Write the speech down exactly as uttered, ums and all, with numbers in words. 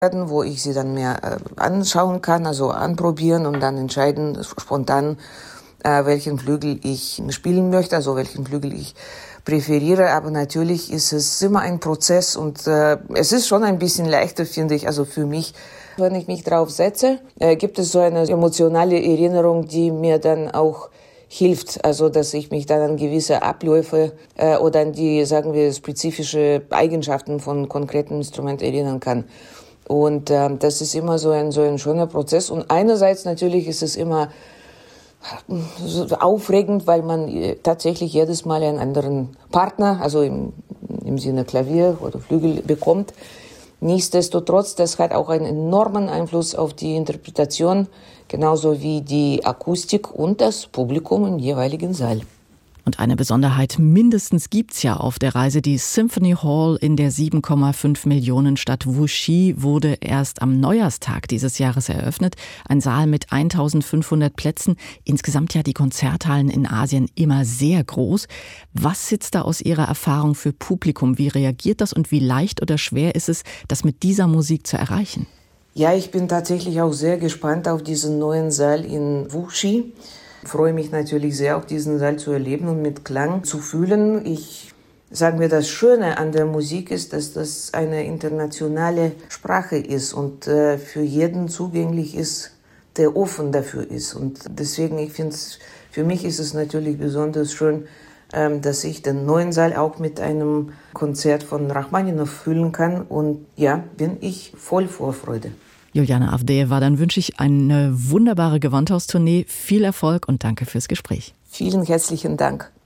wo ich sie dann mehr äh, anschauen kann, also anprobieren und dann entscheiden spontan, äh, welchen Flügel ich spielen möchte, also welchen Flügel ich präferiere. Aber natürlich ist es immer ein Prozess und äh, es ist schon ein bisschen leichter, finde ich, also für mich. Wenn ich mich drauf setze, äh, gibt es so eine emotionale Erinnerung, die mir dann auch hilft, also dass ich mich dann an gewisse Abläufe äh, oder an die, sagen wir, spezifische Eigenschaften von konkreten Instrumenten erinnern kann. Und äh, das ist immer so ein, so ein schöner Prozess. Und einerseits natürlich ist es immer so aufregend, weil man tatsächlich jedes Mal einen anderen Partner, also im, im Sinne Klavier oder Flügel, bekommt. Nichtsdestotrotz, das hat auch einen enormen Einfluss auf die Interpretation, genauso wie die Akustik und das Publikum im jeweiligen Saal. Und eine Besonderheit mindestens gibt's ja auf der Reise. Die Symphony Hall in der sieben Komma fünf Millionen Stadt Wuxi wurde erst am Neujahrstag dieses Jahres eröffnet. Ein Saal mit eintausendfünfhundert Plätzen. Insgesamt ja die Konzerthallen in Asien immer sehr groß. Was sitzt da aus Ihrer Erfahrung für Publikum? Wie reagiert das und wie leicht oder schwer ist es, das mit dieser Musik zu erreichen? Ja, ich bin tatsächlich auch sehr gespannt auf diesen neuen Saal in Wuxi. Ich freue mich natürlich sehr, auch diesen Saal zu erleben und mit Klang zu fühlen. Ich sage mir, das Schöne an der Musik ist, dass das eine internationale Sprache ist und äh, für jeden zugänglich ist, der offen dafür ist. Und deswegen, ich finde es, für mich ist es natürlich besonders schön, ähm, dass ich den neuen Saal auch mit einem Konzert von Rachmaninow füllen kann. Und ja, bin ich voll Vorfreude. Juliana Avdejewa, dann wünsche ich eine wunderbare Gewandhaustournee, viel Erfolg und danke fürs Gespräch. Vielen herzlichen Dank.